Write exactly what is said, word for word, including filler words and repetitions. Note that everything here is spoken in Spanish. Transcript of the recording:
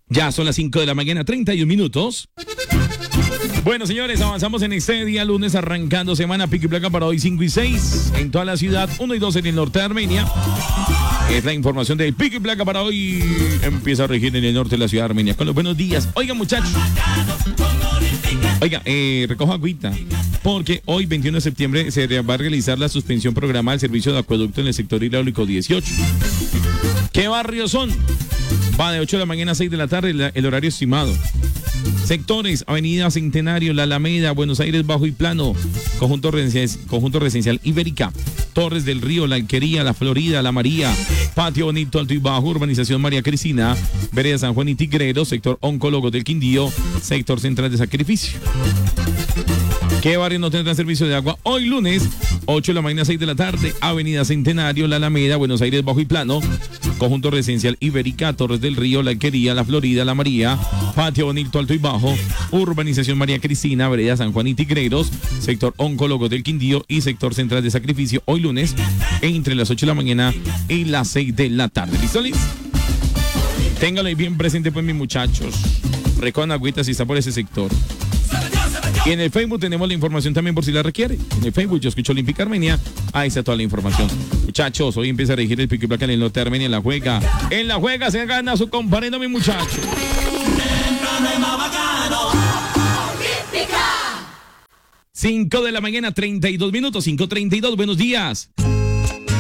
Ya son las cinco de la mañana, treinta y un minutos. Bueno, señores, avanzamos en este día lunes, arrancando semana pico y placa para hoy cinco y seis en toda la ciudad, uno y dos en el norte de Armenia. Es la información del pico y placa para hoy. Empieza a regir en el norte de la ciudad de Armenia. Con los buenos días. Oigan, muchachos. Oiga, eh, recojo agüita. Porque hoy, veintiuno de septiembre, se va a realizar la suspensión programada del servicio de acueducto en el sector hidráulico dieciocho. ¿Qué barrios son? Va de ocho de la mañana a seis de la tarde, el, el horario estimado. Sectores: Avenida Centenario, La Alameda, Buenos Aires Bajo y Plano, Conjunto Residencial, Conjunto Residencial Ibérica, Torres del Río, La Alquería, La Florida, La María, Patio Bonito, Alto y Bajo, Urbanización María Cristina, Vereda San Juan y Tigreros, Sector Oncólogos del Quindío, Sector Central de Sacrificio. ¿Qué barrio no tendrán servicio de agua? Hoy lunes, ocho de la mañana a seis de la tarde, Avenida Centenario, La Alameda, Buenos Aires Bajo y Plano, Conjunto Residencial Ibérica, Torres del Río, La Alquería, La Florida, La María, Patio Bonito, Alto y Bajo, Urbanización María Cristina, Vereda San Juan y Tigreros, Sector Oncólogos del Quindío y Sector Central de Sacrificio. Hoy lunes, entre las ocho de la mañana y las seis de la tarde. ¿Listo, Liz? Téngalo ahí bien presente, pues, mis muchachos. Recojan agüita si está por ese sector. Y en el Facebook tenemos la información también por si la requiere. En el Facebook Yo Escucho Olímpica Armenia. Ahí está toda la información. Muchachos, hoy empieza a regir el pico y placa en el norte de Armenia. En la juega. En la juega se gana su comparendo, mi muchacho. cinco de la mañana, treinta y dos minutos. cinco treinta y dos. Buenos días.